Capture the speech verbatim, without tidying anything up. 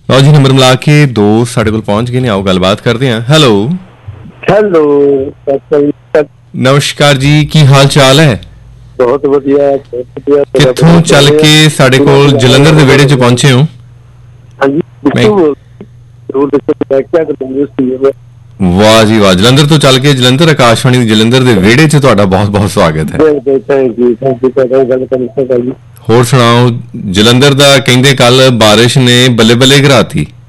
ਲਓ ਜੀ, ਨੰਬਰ ਮਿਲਾ ਕੇ ਦੋ ਸਾਡੇ ਕੋਲ ਪਹੁੰਚ ਗਏ ਨੇ। ਆਓ ਗੱਲਬਾਤ ਕਰਦੇ ਹਾਂ। ਹੈਲੋ ਹੈਲੋ ਨਮਸਕਾਰ ਜੀ, ਕੀ ਹਾਲ ਚਾਲ ਹੈ? ਬਹੁਤ ਵਧੀਆ ਬਹੁਤ ਵਧੀਆ। ਕਿੱਥੋਂ ਚੱਲ ਕੇ ਸਾਡੇ ਕੋਲ ਜਲੰਧਰ ਦੇ ਵਿਹੜੇ 'ਚ ਪਹੁੰਚੇ ਹੋ? ਹਾਂਜੀ ਵਾਹ ਜੀ ਵਾਹ, ਜਲੰਧਰ ਤੋਂ ਚੱਲ ਕੇ ਜਲੰਧਰ ਆਕਾਸ਼ਵਾਣੀ ਦੀ ਜਲੰਧਰ ਦੇ ਵਿਹੜੇ 'ਚ ਤੁਹਾਡਾ ਬਹੁਤ ਬਹੁਤ ਸਵਾਗਤ ਹੈ। ਹੋਰ ਸੁਣਾਓ, ਜਲੰਧਰ ਦਾ ਕਹਿੰਦੇ ਕੱਲ ਬਾਰਿਸ਼ ਨੇ ਬੱਲੇ ਬੱਲੇ ਕਰਾਤੀ।